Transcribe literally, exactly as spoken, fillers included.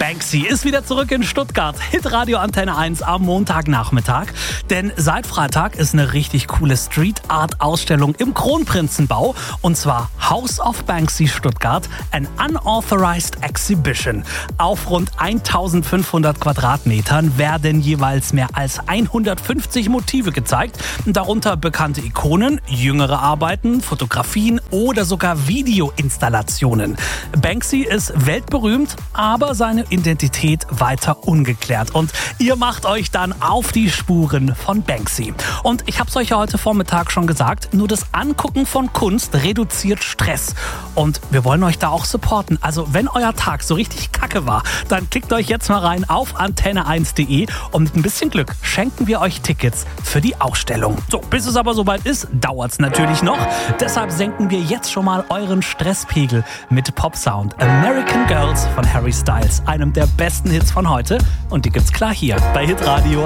Banksy ist wieder zurück in Stuttgart. Hitradio Antenne eins am Montagnachmittag. Denn seit Freitag ist eine richtig coole Street-Art-Ausstellung im Kronprinzenbau. Und zwar House of Banksy Stuttgart, an Unauthorized Exhibition. Auf rund eintausendfünfhundert Quadratmetern werden jeweils mehr als hundertfünfzig Motive gezeigt. Darunter bekannte Ikonen, jüngere Arbeiten, Fotografien oder sogar Videoinstallationen. Banksy ist weltberühmt, aber seine Identität weiter ungeklärt. Und ihr macht euch dann auf die Spuren von Banksy. Und ich habe es euch ja heute Vormittag schon gesagt, nur das Angucken von Kunst reduziert Stress. Und wir wollen euch da auch supporten. Also wenn euer Tag so richtig kacke war, dann klickt euch jetzt mal rein auf antenne eins punkt de und mit ein bisschen Glück schenken wir euch Tickets für die Ausstellung. So, bis es aber soweit ist, dauert es natürlich noch. Deshalb senken wir jetzt schon mal euren Stresspegel mit Popsound. American Girls von Harry Styles, einem der besten Hits von heute. Und die gibt's klar hier bei Hitradio